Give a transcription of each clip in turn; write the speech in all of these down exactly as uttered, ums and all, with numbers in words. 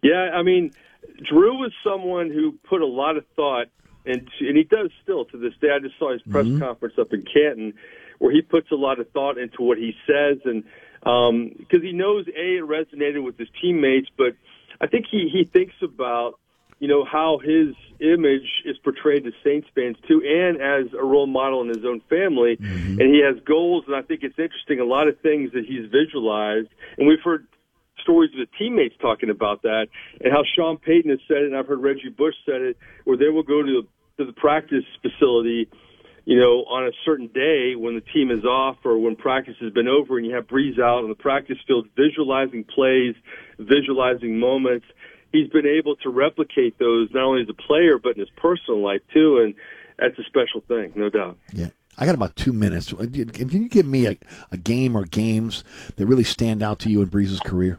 Yeah, I mean, Drew was someone who put a lot of thought, and and he does still to this day. I just saw his press mm-hmm. conference up in Canton, where he puts a lot of thought into what he says, and because um, he knows, A, it resonated with his teammates, but I think he, he thinks about, you know, how his image is portrayed to Saints fans, too, and as a role model in his own family. Mm-hmm. And he has goals, and I think it's interesting, a lot of things that he's visualized. And we've heard stories of his teammates talking about that, and how Sean Payton has said it, and I've heard Reggie Bush said it, where they will go to, to the practice facility, you know, on a certain day when the team is off or when practice has been over, and you have Brees out on the practice field visualizing plays, visualizing moments. He's been able to replicate those not only as a player but in his personal life too, and that's a special thing, no doubt. Yeah. I got about two minutes. Can you give me a, a game or games that really stand out to you in Brees' career?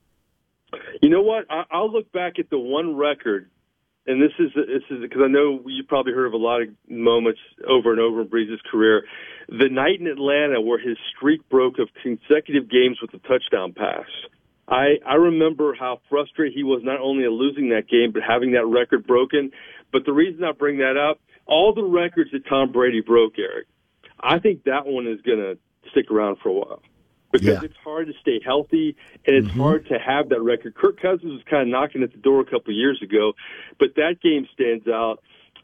You know what? I, I'll look back at the one record, and this is this is because I know you probably heard of a lot of moments over and over in Brees' career. The night in Atlanta where his streak broke of consecutive games with a touchdown pass. I, I remember how frustrated he was not only at losing that game, but having that record broken. But the reason I bring that up, all the records that Tom Brady broke, Eric, I think that one is going to stick around for a while. Because yeah. it's hard to stay healthy, and it's mm-hmm. hard to have that record. Kirk Cousins was kind of knocking at the door a couple of years ago, but that game stands out.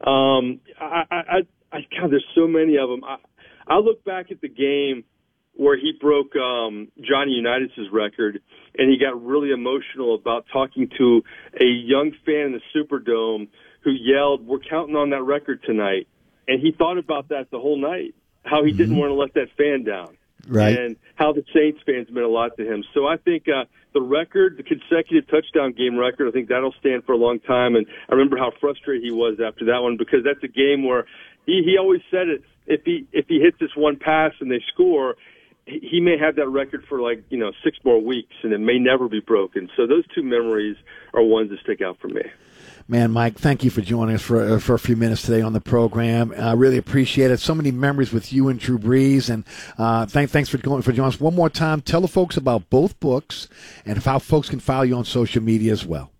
Um, I, I, I, I, God, there's so many of them. I, I look back at the game where he broke um, Johnny Unitas' record, and he got really emotional about talking to a young fan in the Superdome who yelled, "We're counting on that record tonight." And he thought about that the whole night, how he mm-hmm. didn't want to let that fan down. Right. And how the Saints fans meant a lot to him. So I think uh, the record, the consecutive touchdown game record, I think that'll stand for a long time. And I remember how frustrated he was after that one, because that's a game where he, he always said it, if he if he hits this one pass and they score, he may have that record for like, you know, six more weeks, and it may never be broken. So those two memories are ones that stick out for me. Man, Mike, thank you for joining us for uh, for a few minutes today on the program. I uh, really appreciate it. So many memories with you and Drew Brees, and uh, thank, thanks for going for joining us one more time. Tell the folks about both books and how folks can follow you on social media as well.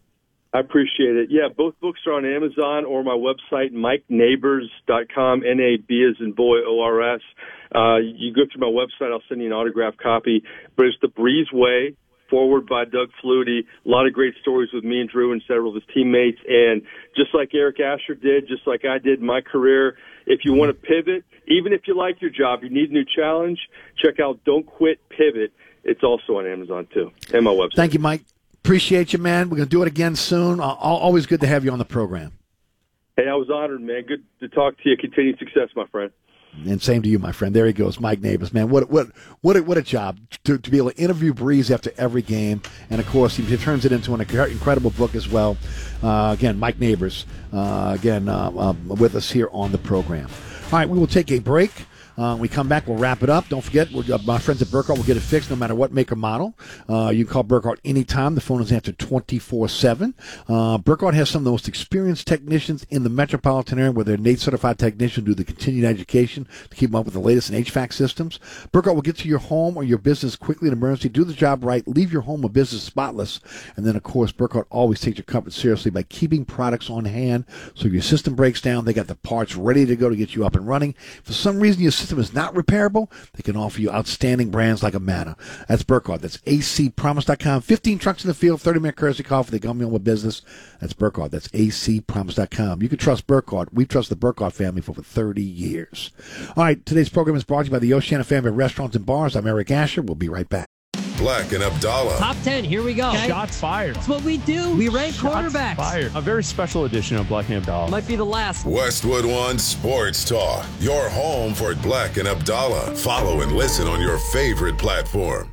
I appreciate it. Yeah, both books are on Amazon or my website, mike nabors dot com, N A B as in boy, O R S. Uh, you go through my website, I'll send you an autographed copy. But it's The Brees Way, forward by Doug Flutie. A lot of great stories with me and Drew and several of his teammates. And just like Eric Asher did, just like I did in my career, if you want to pivot, even if you like your job, you need a new challenge, check out Don't Quit, Pivot. It's also on Amazon, too, and my website. Thank you, Mike. Appreciate you, man. We're going to do it again soon. Uh, always good to have you on the program. Hey, I was honored, man. Good to talk to you. Continued success, my friend. And same to you, my friend. There he goes, Mike Nabors. Man, what what what a, what a job to, to be able to interview Brees after every game, and of course he, he turns it into an incredible book as well. Uh, again, Mike Nabors, uh, again uh, um, with us here on the program. All right, we will take a break. Uh, when we come back, we'll wrap it up. Don't forget, we're, uh, my friends at Burkhardt will get it fixed no matter what make or model. Uh, you can call Burkhardt anytime. The phone is answered twenty-four seven. Uh, Burkhardt has some of the most experienced technicians in the metropolitan area, where their N A T E certified technicians do the continued education to keep them up with the latest in H V A C systems. Burkhardt will get to your home or your business quickly in emergency, do the job right, leave your home or business spotless. And then, of course, Burkhardt always takes your comfort seriously by keeping products on hand. So if your system breaks down, they got the parts ready to go to get you up and running. If for some reason your system is not repairable, they can offer you outstanding brands like Amana. That's Burkhardt. That's A C promise dot com. fifteen trucks in the field, thirty minute courtesy call for the government with business. That's Burkhardt. That's A C promise dot com. You can trust Burkhardt. We've trusted the Burkhardt family for over thirty years. All right, today's program is brought to you by the Oceana family of restaurants and bars. I'm Eric Asher. We'll be right back. Black and Abdallah. Top ten, here we go. Okay? Shots fired. That's what we do. We rank Shots quarterbacks. Fired. A very special edition of Black and Abdallah. Might be the last. Westwood One Sports Talk. Your home for Black and Abdallah. Follow and listen on your favorite platform.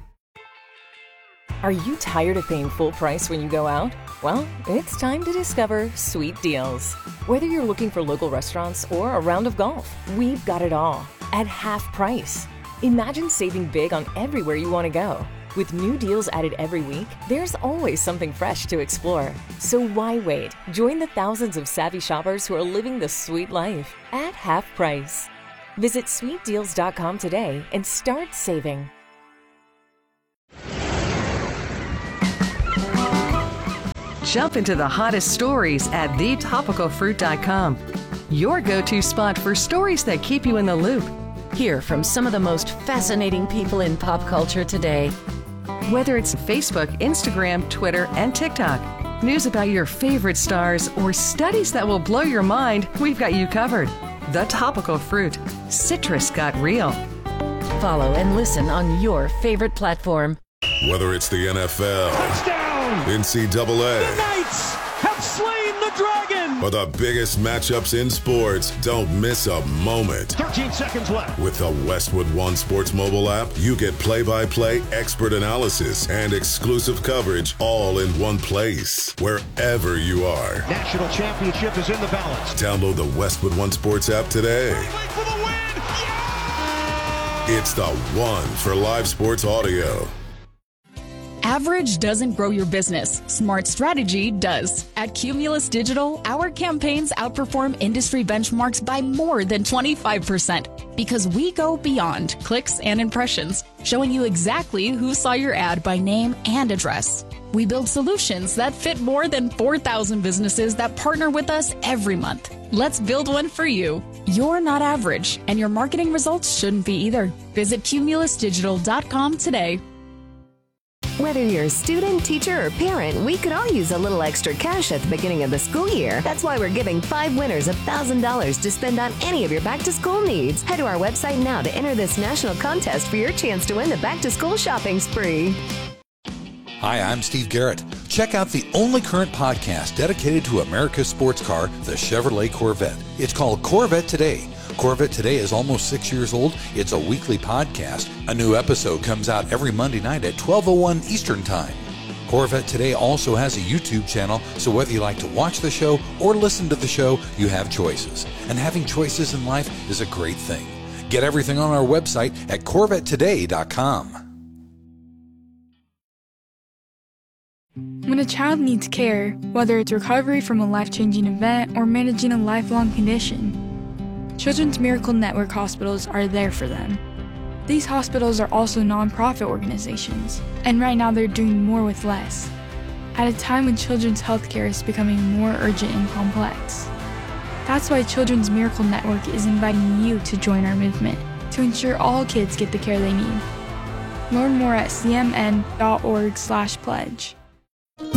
Are you tired of paying full price when you go out? Well, it's time to discover Sweet Deals. Whether you're looking for local restaurants or a round of golf, we've got it all at half price. Imagine saving big on everywhere you want to go. With new deals added every week, there's always something fresh to explore. So why wait? Join the thousands of savvy shoppers who are living the sweet life at half price. Visit sweet deals dot com today and start saving. Jump into the hottest stories at the topical fruit dot com. Your go-to spot for stories that keep you in the loop. Hear from some of the most fascinating people in pop culture today. Whether it's Facebook, Instagram, Twitter, and TikTok, news about your favorite stars, or studies that will blow your mind, we've got you covered. The Topical Fruit. Citrus got real. Follow and listen on your favorite platform. Whether it's the N F L, Touchdown! N C double A, The Knights have slain the dragon! or the biggest matchups in sports, don't miss a moment. thirteen seconds left. With the Westwood One Sports mobile app, you get play-by-play expert analysis and exclusive coverage all in one place, wherever you are. National championship is in the balance. Download the Westwood One Sports app today. For the win! Yeah! It's the one for live sports audio. Average doesn't grow your business. Smart strategy does. At Cumulus Digital, our campaigns outperform industry benchmarks by more than twenty-five percent because we go beyond clicks and impressions, showing you exactly who saw your ad by name and address. We build solutions that fit more than four thousand businesses that partner with us every month. Let's build one for you. You're not average, and your marketing results shouldn't be either. Visit cumulus digital dot com today. Whether you're a student, teacher, or parent, we could all use a little extra cash at the beginning of the school year. That's why we're giving five winners one thousand dollars to spend on any of your back-to-school needs. Head to our website now to enter this national contest for your chance to win the back-to-school shopping spree. Hi, I'm Steve Garrett. Check out the only current podcast dedicated to America's sports car, the Chevrolet Corvette. It's called Corvette Today. Corvette Today is almost six years old. It's a weekly podcast. A new episode comes out every Monday night at twelve oh one Eastern Time. Corvette Today also has a YouTube channel, so whether you like to watch the show or listen to the show, you have choices. And having choices in life is a great thing. Get everything on our website at corvette today dot com. When a child needs care, whether it's recovery from a life-changing event or managing a lifelong condition, Children's Miracle Network hospitals are there for them. These hospitals are also nonprofit organizations, and right now they're doing more with less, at a time when children's healthcare is becoming more urgent and complex. That's why Children's Miracle Network is inviting you to join our movement to ensure all kids get the care they need. Learn more at c m n dot org slash pledge.